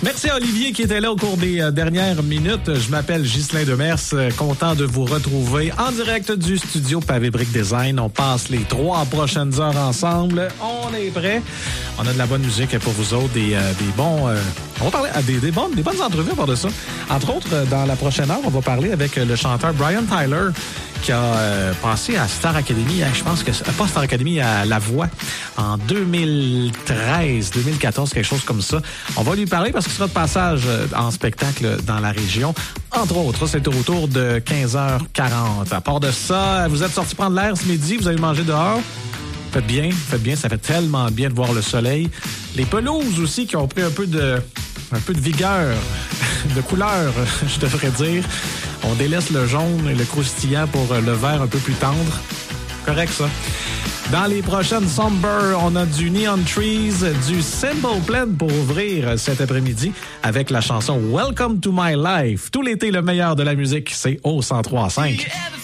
Merci à Olivier qui était là au cours des dernières minutes. Je m'appelle Ghislain Demers, content de vous retrouver en direct du studio Pavé Brick Design. On passe les 3 prochaines heures ensemble. On est prêts. On a de la bonne musique pour vous autres, des bons... on va parler des bonnes entrevues à part de ça. Entre autres, dans la prochaine heure, on va parler avec le chanteur Brian Tyler qui a passé à Star Academy, je pense que pas Star Academy, à La Voix en 2013, 2014, quelque chose comme ça. On va lui parler parce qu'il sera de passage en spectacle dans la région. Entre autres, c'est autour de 15h40. À part de ça, vous êtes sortis prendre l'air ce midi, vous avez mangé dehors. Faites bien, ça fait tellement bien de voir le soleil. Les pelouses aussi qui ont pris un peu de vigueur, de couleur, je devrais dire. On délaisse le jaune et le croustillant pour le vert un peu plus tendre. Correct, ça. Dans les prochaines Somber, on a du Neon Trees, du Simple Plan pour ouvrir cet après-midi avec la chanson Welcome to My Life. Tout l'été, le meilleur de la musique, c'est au 103.5.